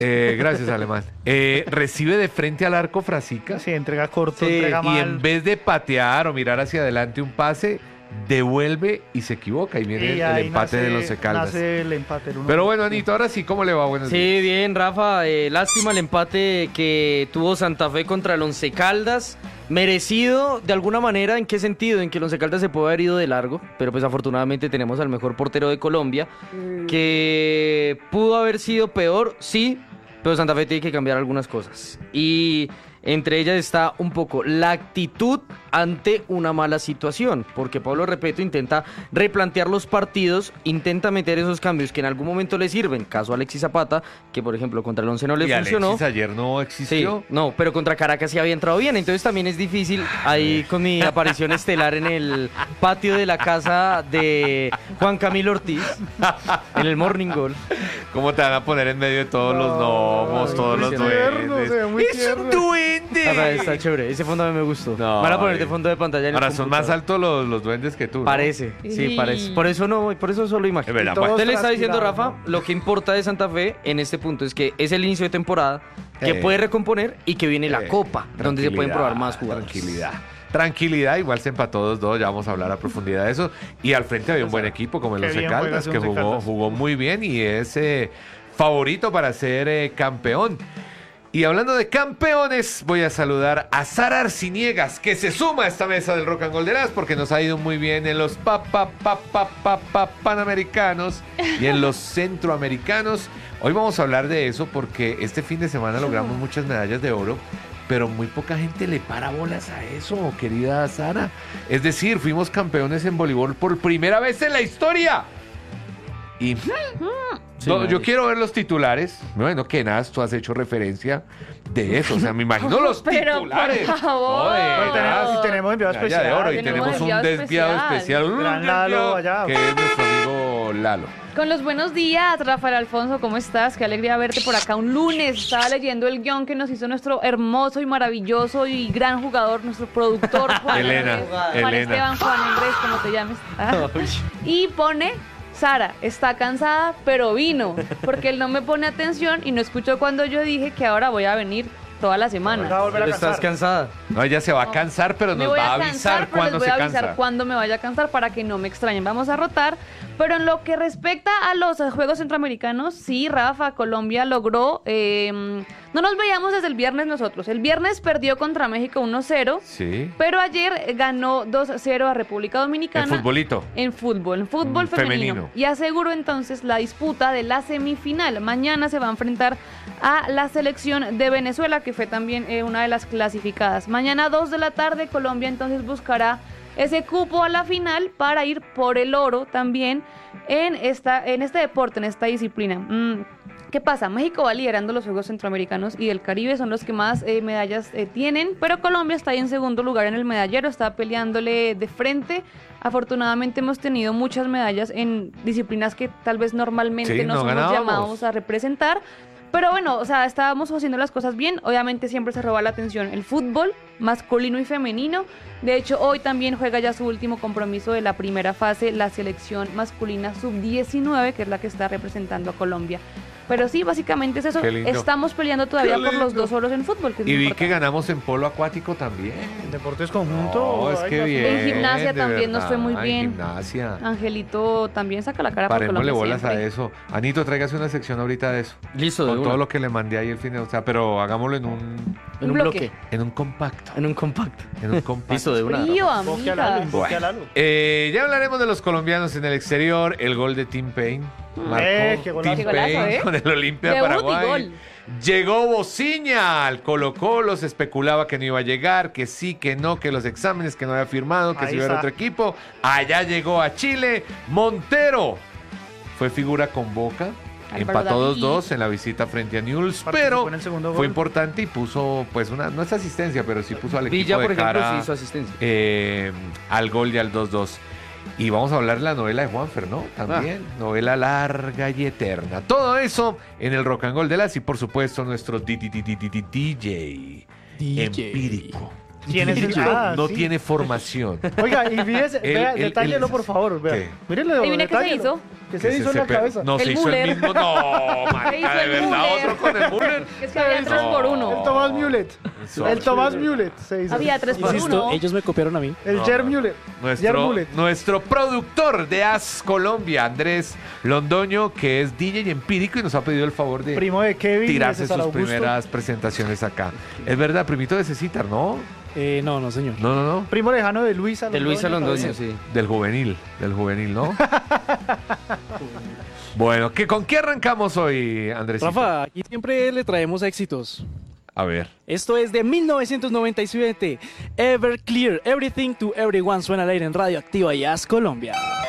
Gracias, Alemán. Recibe de frente al arco Frasica. Sí, entrega corto, Sí, entrega mal. Y en vez de patear o mirar hacia adelante un pase, devuelve y se equivoca. Y viene Y el ahí empate de los Caldas. nace el empate. Pero bueno, Anito, ahora sí, ¿cómo le va? Buenos días. Sí, bien, Rafa. Lástima el empate que tuvo Santa Fe contra el Once Caldas. Merecido, de alguna manera. ¿En qué sentido? En que el Once Caldas se puede haber ido de largo, pero pues afortunadamente tenemos al mejor portero de Colombia, que pudo haber sido peor, sí, pero Santa Fe tiene que cambiar algunas cosas. Y entre ellas está un poco la actitud ante una mala situación, porque Pablo Repeto intenta replantear los partidos, intenta meter esos cambios que en algún momento le sirven, caso Alexis Zapata, que por ejemplo contra el Once no le Y funcionó. Alexis ayer no Sí, existió. no, pero contra Caracas sí había entrado bien, entonces también es difícil ahí con mi aparición estelar en el patio de la casa de Juan Camilo Ortiz, en el Morning Goal. ¿Cómo te van a poner en medio de todos los gnomos, todos los duendes? ¡Es un duende! Está chévere, ese fondo a mí me gustó. No, Van a poner de fondo de pantalla en el Ahora son más computador. altos los duendes que tú, ¿no? Parece, sí, parece. Por eso no, por eso solo imagino. Es verdad, Todos Usted le está diciendo, transpirados, Rafa, lo que importa de Santa Fe en este punto es que es el inicio de temporada, que puede recomponer y que viene la Copa, donde se pueden probar más jugadores. Tranquilidad, igual se empató 2-2, ya vamos a hablar a profundidad de eso. Y al frente había un buen equipo como el Qué Once bien Caldas, juega que ese Once Caldas. jugó muy bien y es favorito para ser campeón. Y hablando de campeones, voy a saludar a Sara Arciniegas, que se suma a esta mesa del Rock and Roll de las, porque nos ha ido muy bien en los panamericanos y en los centroamericanos. Hoy vamos a hablar de eso porque este fin de semana logramos muchas medallas de oro, pero muy poca gente le para bolas a eso, querida Sara. Es decir, fuimos campeones en voleibol por primera vez en la historia. Y yo quiero ver los titulares. Bueno, que nada, tú has hecho referencia de eso. O sea, me imagino los Pero, titulares. por favor. Joder, Y tenemos enviado medalla especial. de oro y Tenemos tenemos un enviado desviado especial. un Gran desviado, Lalo allá. que es nuestro amigo Lalo. Con los buenos días, Rafael Alfonso, ¿cómo estás? Qué alegría verte por acá un lunes. Estaba leyendo el guión que nos hizo nuestro hermoso y maravilloso y gran jugador, nuestro productor, Juan Elena, Andrés. Juan Elena. Esteban, Juan Andrés, como te llames. Ah. Y pone, Sara, está cansada, pero vino, porque él no me pone atención y no escuchó cuando yo dije que ahora voy a venir toda la semana. Va a volver a Pero estás cansar. cansada. No, ella se va a cansar, pero Me nos voy va a cansar, avisar pero cuando les voy se a avisar cansa. cuándo me vaya a cansar para que no me extrañen. Vamos a rotar. Pero en lo que respecta a los Juegos Centroamericanos, sí, Rafa, Colombia logró... no nos veíamos desde el viernes nosotros. El viernes perdió contra México 1-0, Sí. pero ayer ganó 2-0 a República Dominicana. En futbolito. En fútbol femenino. Femenino. Y aseguró entonces la disputa de la semifinal. Mañana se va a enfrentar a la selección de Venezuela, que fue también una de las clasificadas. Mañana 2 de la tarde, Colombia entonces buscará ese cupo a la final para ir por el oro también en este deporte, en esta disciplina. ¿Qué pasa? México va liderando los Juegos Centroamericanos y del Caribe, son los que más medallas tienen, pero Colombia está ahí en segundo lugar en el medallero, está peleándole de frente. Afortunadamente hemos tenido muchas medallas en disciplinas que tal vez normalmente Sí, no no somos ganábamos. llamados a representar. Pero bueno, o sea, estábamos haciendo las cosas bien. Obviamente siempre se roba la atención el fútbol masculino y femenino. De hecho, hoy también juega ya su último compromiso de la primera fase, la selección masculina sub-19, que es la que está representando a Colombia. Pero sí, básicamente es eso. Qué lindo. Estamos peleando todavía Qué por los lindo. 2 oros en fútbol, que es Y lo vi que importante. ganamos en polo acuático también. Deportes conjunto. No, es ay, que no, bien. En gimnasia de también nos fue muy verdad, bien. En gimnasia. Angelito también saca la cara por Parémosle Colombia bolas a siempre. eso. Anito, tráigase una sección ahorita de eso. Listo, de Con una. todo lo que le mandé ahí el fin de... O sea, pero hagámoslo en un En un bloque. bloque. En un compacto. En un compacto. En un compacto. Listo, de una. Frío, Invoque a Lalo, amigas. invoque a Lalo. Ya hablaremos de los colombianos en el exterior. El gol de Tim Payne. Marcó Qué golazo. Tim Qué golazo, Payne con el Olimpia Debut y Paraguay. gol. Llegó Bociña al Colo-Colo. Se especulaba que no iba a llegar, que sí, que no, que los exámenes, que no había firmado, que Ahí se iba a ir a está. otro equipo. Allá llegó a Chile. Montero fue figura con Boca. Álvaro Empató David. 2-2 en la visita frente a Newell's, Participó pero en el segundo fue gol. importante y puso, pues, no es asistencia, pero sí puso al equipo Villa, de por ejemplo, cara sí hizo asistencia. al gol y al 2-2. Y vamos a hablar de la novela de Juanfer, ¿no? También, novela larga y eterna. Todo eso en el Rock and Roll de las y, por supuesto, nuestro DJ empírico. ¿Quién es el no sí. tiene formación. Oiga, y fíjese, vea, el- detállelo por favor, vea. ¿Qué? Mírenlo, Adivine qué se detállelo. hizo. ¿Qué se hizo en la cabeza? No, El se hizo Müller. el mismo. No, Se marica, hizo de el verdad, Müller. otro con el Müller. Es que había 3 por 1. El Tomás Mulet. El Tomás Mulet se hizo. Había 3 por Insisto, 1. ellos me copiaron a mí. El No, Jer no. Mulet. Jer Nuestro, Mulet. nuestro productor de As Colombia, Andrés Londoño, que es DJ y empírico y nos ha pedido el favor de Primo de Kevin. y de tirarse César sus Augusto. primeras presentaciones acá. Es verdad, primito de Cecitar, ¿no? No, señor. No. Primo lejano de Luisa De Luisa Londoño, sí. Del juvenil, ¿no? Bueno, ¿con qué arrancamos hoy, Andrés? Rafa, aquí siempre le traemos éxitos. A ver. Esto es de 1997. Everclear, Everything to Everyone suena al aire en Radio Activa y As Colombia.